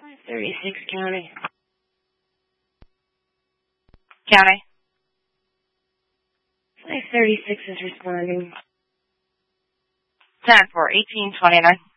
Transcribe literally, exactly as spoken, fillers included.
thirty-six County. County. five thirty-six is responding. ten for eighteen twenty-nine.